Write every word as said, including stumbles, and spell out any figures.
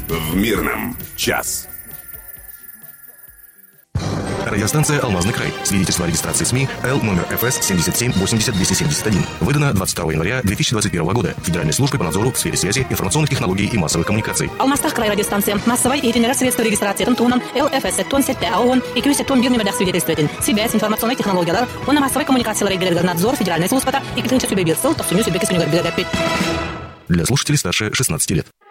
В мирном час. Радиостанция «Алмазный край». Свидетельство о регистрации СМИ Л номер эф эс семьдесят семь восемьдесят двести семьдесят один. Выдано двадцать второго января две тысячи двадцать первого года Федеральной службой по надзору в сфере связи, информационных технологий и массовых коммуникаций. Алмастах край радиостанция. Массовой и генерация средств регистрации Тунтунан Л эф эс сеттон сетте АОН и кюй сеттон бирный медах свидетельствует. Связь, информационные технологии, он на массовой коммуникации надзор Федеральной службы и клинча субъект ссыл, то все нюс и беки с Для слушателей старше шестнадцати лет.